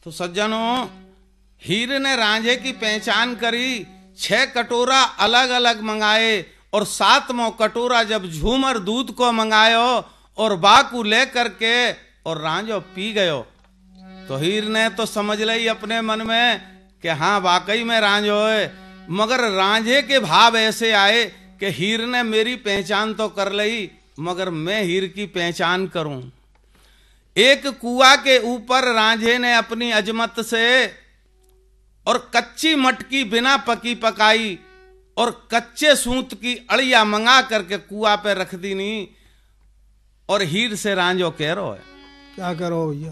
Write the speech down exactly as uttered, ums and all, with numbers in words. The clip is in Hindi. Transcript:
तो सज्जनों, हीर ने रांझे की पहचान करी, छह कटोरा अलग अलग मंगाए और सातवां कटोरा जब झूमर दूध को मंगायो और बाकू ले करके और रांझो पी गयो। तो हीर ने तो समझ लई अपने मन में कि हाँ वाकई में रांझो है, मगर रांझे के भाव ऐसे आए कि हीर ने मेरी पहचान तो कर लई, मगर मैं हीर की पहचान करूं। एक कुआ के ऊपर रांझे ने अपनी अजमत से और कच्ची मटकी बिना पकी पकाई और कच्चे सूत की अड़िया मंगा करके कुआ पे रख दी नी। और हीर से रांझो कह रो है, क्या करो भैया।